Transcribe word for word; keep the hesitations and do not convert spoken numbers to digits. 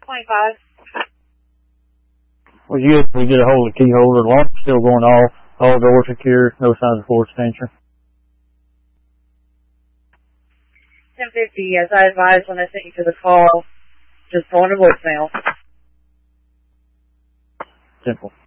twenty-five. Was you able to get a hold of the key holder? The alarm's still going off. All doors secure. No signs of forced entry. ten fifty, as I advised when I sent you to the call, just going to voicemail. Simple.